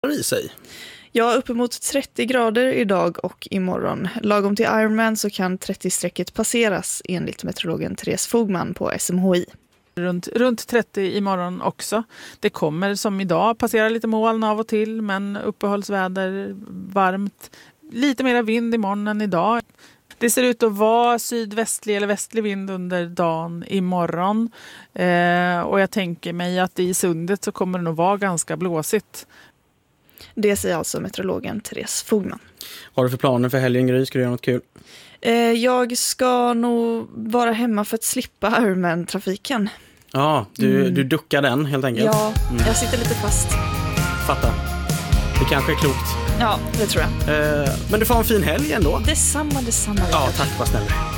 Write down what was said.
har i sig? Ja, uppemot 30 grader idag och imorgon. Lagom till Ironman så kan 30-strecket passeras enligt meteorologen Therese Fogman på SMHI. Runt 30 imorgon också. Det kommer som idag passera lite moln av och till, men uppehållsväder, varmt. Lite mer vind imorgon än idag. Det ser ut att vara sydvästlig eller västlig vind under dagen imorgon. Och jag tänker mig att i sundet så kommer det nog vara ganska blåsigt. Det säger alltså meteorologen Therese Fogman. Vad har du för planer för helgen, Gry? Ska du göra något kul? Jag ska nog vara hemma för att slippa Ironman-trafiken. Ja, du duckar den helt enkelt. Ja, jag sitter lite fast. Fattar. Det kanske är klokt. Ja, det tror jag. Men du får en fin helg ändå. Detsamma. Ja, tack, vad snäll.